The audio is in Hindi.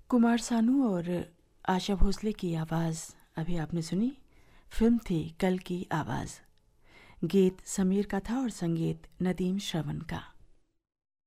कुमार सानू और आशा भोसले की आवाज़ अभी आपने सुनी। फिल्म थी कल की आवाज़। गीत समीर का था और संगीत नदीम श्रवण का।